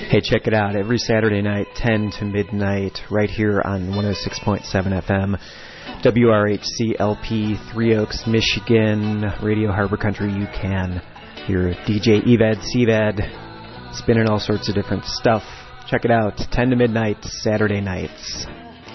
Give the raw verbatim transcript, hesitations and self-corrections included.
Hey, check it out. Every Saturday night, ten to midnight, right here on one oh six point seven F M, W R H C L P, Three Oaks, Michigan, Radio Harbor Country. You can hear D J Evad Sevad spinning all sorts of different stuff. Check it out. ten to midnight, Saturday nights.